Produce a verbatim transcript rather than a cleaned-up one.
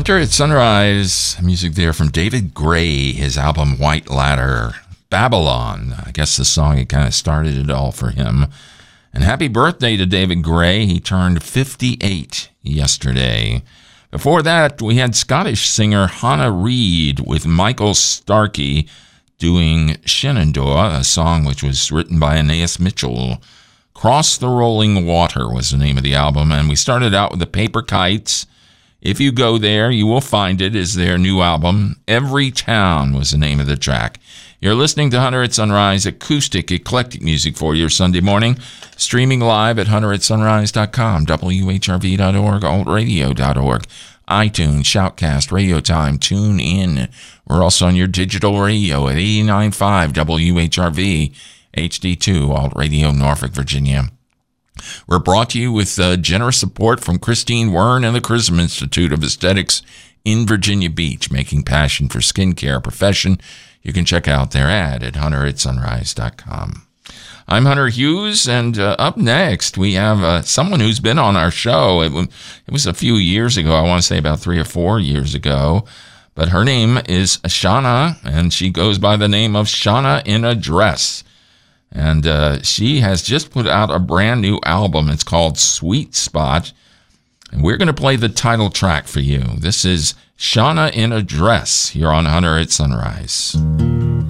Hunter at Sunrise, music there from David Gray, his album White Ladder. Babylon, I guess the song, it kind of started it all for him. And happy birthday to David Gray. He turned fifty-eight yesterday. Before that, we had Scottish singer Hannah Reid with Michael Starkey doing Shenandoah, a song which was written by Anais Mitchell. Cross the Rolling Water was the name of the album, and we started out with the Paper Kites. If you go there, you will find it is their new album. Every Town was the name of the track. You're listening to Hunter at Sunrise, acoustic, eclectic music for your Sunday morning, streaming live at hunter at sunrise dot com, W H R V dot org, alt radio dot org, iTunes, Shoutcast, Radio Time, Tune In. We're also on your digital radio at eighty-nine point five W H R V, H D two, Alt Radio, Norfolk, Virginia. We're brought to you with uh, generous support from Christine Wern and the Chrism Institute of Aesthetics in Virginia Beach, making passion for skincare a profession. You can check out their ad at hunter at sunrise dot com. I'm Hunter Hughes, and uh, up next we have uh, someone who's been on our show. It, it was a few years ago, I want to say about three or four years ago, but her name is Shauna, and she goes by the name of Shauna in a Dress. And uh, she has just put out a brand new album. It's called Sweet Spot. And we're going to play the title track for you. This is Shauna in a Dress here on Hunter at Sunrise.